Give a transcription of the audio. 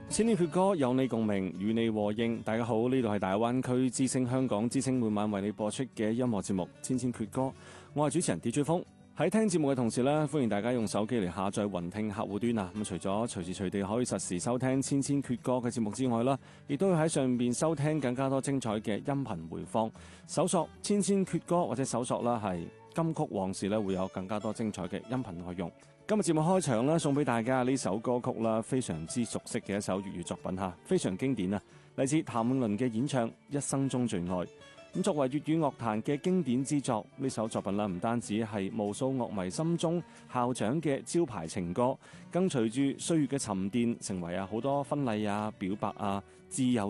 千年缺歌有你共鳴，與你和應。大家好，呢度係大灣區之聲香港之聲每晚為你播出嘅音樂節目《千千缺歌》，我係主持人 DJ 風。喺聽節目嘅同時呢，歡迎大家用手機嚟下載雲聽客戶端啊！咁除咗隨時隨地可以實時收聽《千千缺歌》嘅節目之外啦，亦都會喺上面收聽更加多精彩嘅音頻回放。搜索《千千缺歌》或者搜索啦係金曲往事呢，會有更加多精彩嘅音頻內容。今日節目開場啦，送俾大家呢首歌曲啦，非常之熟悉嘅一首粵語作品吓，非常經典啊！嚟自譚詠麟嘅演唱《一生中最愛》。咁作為粵語樂壇嘅經典之作，呢首作品啦，唔單止係無數樂迷心中校長嘅招牌情歌，更隨住歲月嘅沉澱，成為好多婚禮啊、表白啊、摯友